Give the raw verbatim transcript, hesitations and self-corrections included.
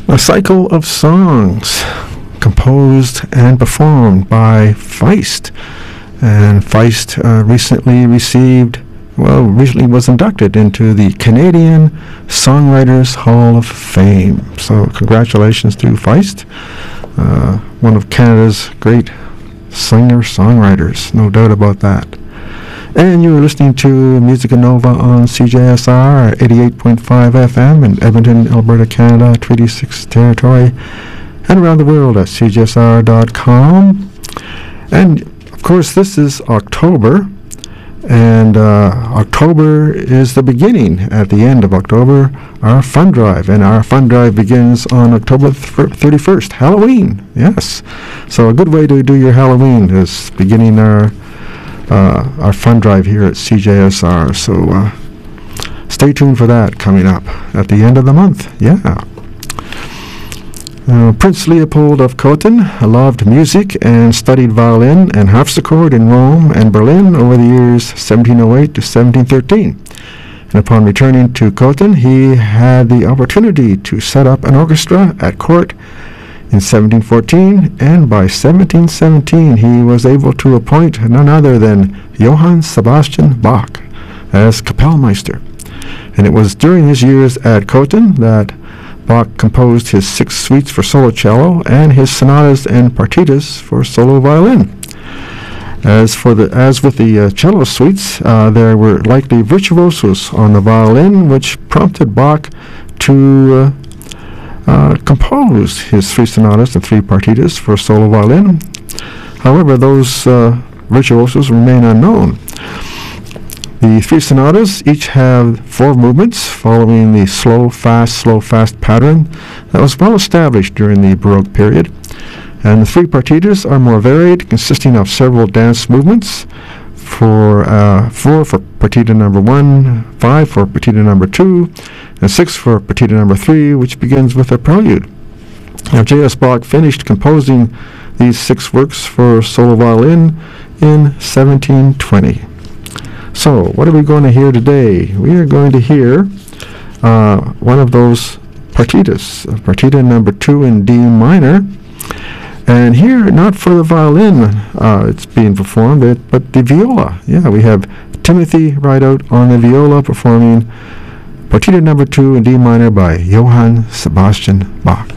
A cycle of songs composed and performed by Feist. And Feist uh, recently received, well, recently was inducted into the Canadian Songwriters Hall of Fame. So congratulations to Feist, uh, one of Canada's great singer-songwriters, no doubt about that. And you are listening to Musica Nova on C J S R eighty-eight point five F M in Edmonton, Alberta, Canada, Treaty six territory, and around the world at C J S R dot com. And, of course, this is October, and uh, October is the beginning. At the end of October, our fund drive, and our fund drive begins on October thirty-first, Halloween, yes. So a good way to do your Halloween is beginning our Uh, our fund drive here at C J S R, so uh, stay tuned for that coming up at the end of the month. Yeah. Uh, Prince Leopold of Cothen loved music and studied violin and harpsichord in Rome and Berlin over the years seventeen oh eight to seventeen thirteen. And upon returning to Cothen, he had the opportunity to set up an orchestra at court in seventeen fourteen, and by seventeen seventeen he was able to appoint none other than Johann Sebastian Bach as Kapellmeister. And it was during his years at Cothen that Bach composed his six suites for solo cello and his sonatas and partitas for solo violin. As for the as with the uh, cello suites, uh, there were likely virtuosos on the violin, which prompted Bach to uh, Uh, composed his three sonatas and three partitas for solo violin. However, those uh, virtuosos remain unknown. The three sonatas each have four movements following the slow, fast, slow, fast pattern that was well established during the Baroque period. And the three partitas are more varied, consisting of several dance movements, for uh, four for partita number one, five for partita number two, and six for partita number three, which begins with a prelude. Now, J S Bach finished composing these six works for solo violin in seventeen twenty. So, what are we going to hear today? We are going to hear uh, one of those partitas, uh, partita number two in D minor. And here, not for the violin, uh, it's being performed, it, but the viola. Yeah, we have Timothy Rideout on the viola performing partita number two in D minor by Johann Sebastian Bach.